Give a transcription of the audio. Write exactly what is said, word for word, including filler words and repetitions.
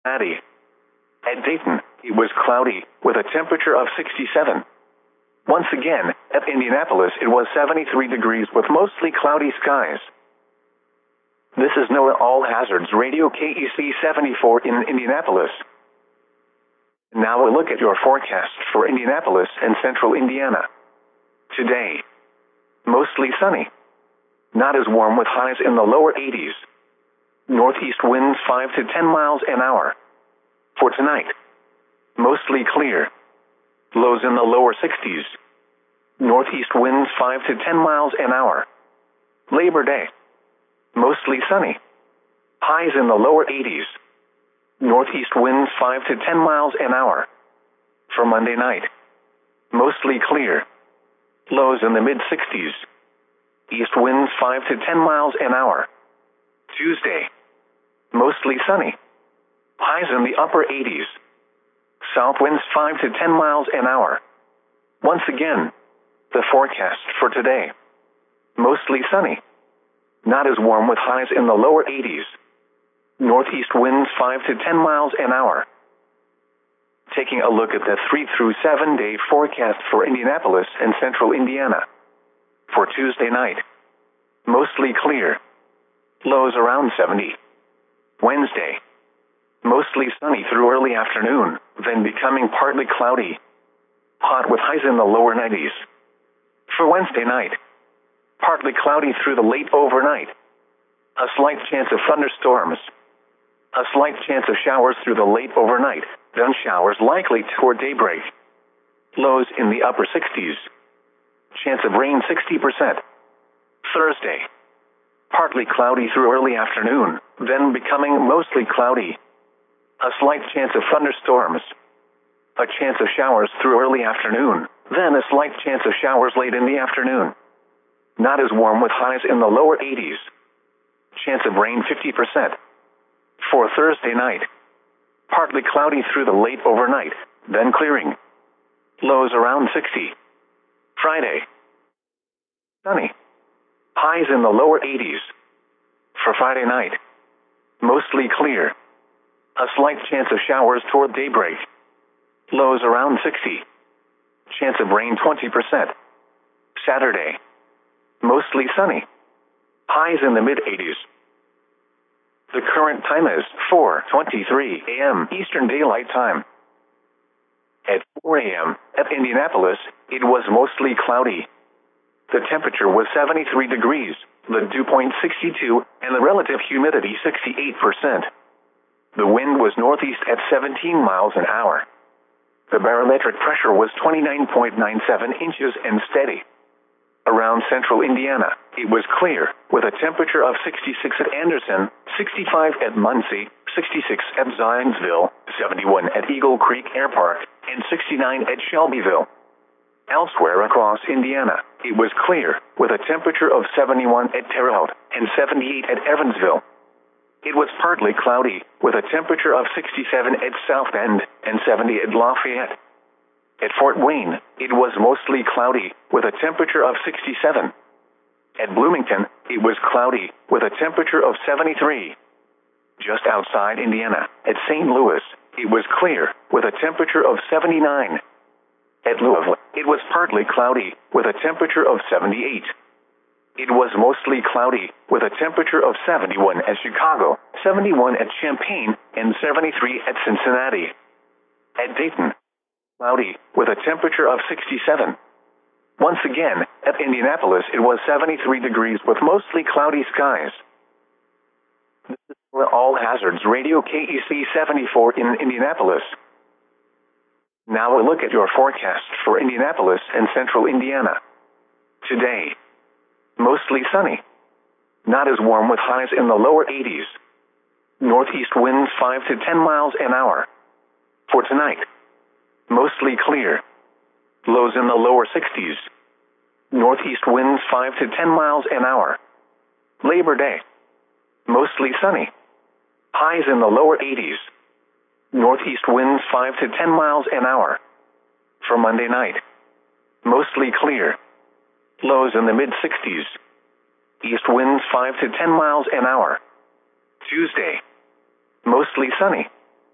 Cincinnati. At Dayton, it was cloudy, with a temperature of sixty-seven. Once again, at Indianapolis it was seventy-three degrees with mostly cloudy skies. This is NOAA All Hazards Radio K E C seventy-four in Indianapolis. Now a look at your forecast for Indianapolis and central Indiana. Today, mostly sunny. Not as warm with highs in the lower eighties. Northeast winds five to ten miles an hour. For tonight, mostly clear. Lows in the lower sixties. Northeast winds five to ten miles an hour. Labor Day, mostly sunny. Highs in the lower eighties. Northeast winds five to ten miles an hour. For Monday night, mostly clear. Lows in the mid sixties. East winds five to ten miles an hour. Tuesday, mostly sunny. Highs in the upper eighties. South winds five to ten miles an hour. Once again, the forecast for today. Mostly sunny. Not as warm with highs in the lower eighties. Northeast winds five to ten miles an hour. Taking a look at the three through seven day forecast for Indianapolis and central Indiana. For Tuesday night, mostly clear. Lows around seventy. Wednesday, mostly sunny through early afternoon, then becoming partly cloudy. Hot with highs in the lower nineties. For Wednesday night, partly cloudy through the late overnight. A slight chance of thunderstorms. A slight chance of showers through the late overnight, then showers likely toward daybreak. Lows in the upper sixties. Chance of rain sixty percent. Thursday, partly cloudy through early afternoon, then becoming mostly cloudy. A slight chance of thunderstorms. A chance of showers through early afternoon, then a slight chance of showers late in the afternoon. Not as warm with highs in the lower eighties. Chance of rain fifty percent. For Thursday night, partly cloudy through the late overnight, then clearing. Lows around sixty. Friday, sunny. Highs in the lower eighties. For Friday night, mostly clear. A slight chance of showers toward daybreak. Lows around sixty. Chance of rain twenty percent. Saturday, mostly sunny. Highs in the mid eighties. The current time is four twenty-three a m Eastern Daylight Time. At four a m at Indianapolis, it was mostly cloudy. The temperature was seventy-three degrees, the dew point sixty-two, and the relative humidity sixty-eight percent. The wind was northeast at seventeen miles an hour. The barometric pressure was twenty-nine point nine seven inches and steady. Around central Indiana, it was clear, with a temperature of sixty-six at Anderson, sixty-five at Muncie, sixty-six at Zionsville, seventy-one at Eagle Creek Air Park, and sixty-nine at Shelbyville. Elsewhere across Indiana, it was clear, with a temperature of seventy-one at Terre Haute and seventy-eight at Evansville. It was partly cloudy, with a temperature of sixty-seven at South Bend and seventy at Lafayette. At Fort Wayne, it was mostly cloudy, with a temperature of sixty-seven. At Bloomington, it was cloudy, with a temperature of seventy-three. Just outside Indiana, at Saint Louis, it was clear, with a temperature of seventy-nine. At Louisville, it was partly cloudy, with a temperature of seventy-eight. It was mostly cloudy, with a temperature of seventy-one at Chicago, seventy-one at Champaign, and seventy-three at Cincinnati. At Dayton, cloudy, with a temperature of sixty-seven. Once again, at Indianapolis it was seventy-three degrees with mostly cloudy skies. This is All Hazards Radio K E C seventy-four in Indianapolis. Now a look at your forecast for Indianapolis and central Indiana. Today, mostly sunny. Not as warm with highs in the lower eighties. Northeast winds five to ten miles an hour. For tonight, mostly clear. Lows in the lower sixties. Northeast winds five to ten miles an hour. Labor Day, mostly sunny. Highs in the lower eighties. Northeast winds five to ten miles an hour. For Monday night, mostly clear. Lows in the mid sixties. East winds five to ten miles an hour. Tuesday, mostly sunny.